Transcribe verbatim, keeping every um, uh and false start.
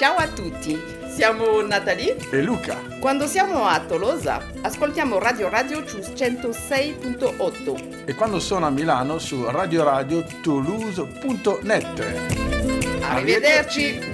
Ciao a tutti, siamo Natalie e Luca. Quando siamo a Tolosa ascoltiamo Radio Radio su centosei virgola otto e quando sono a Milano su radio radio toulouse punto net. Arrivederci!